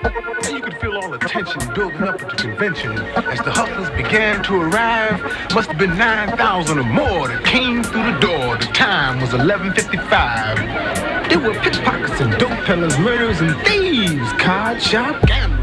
And you could feel all the tension building up at the convention as the hustlers began to arrive. Must have been 9,000 or more that came through the door. The time was 11:55. There were pickpockets and dope peddlers, murderers and thieves, card shop, gamblers,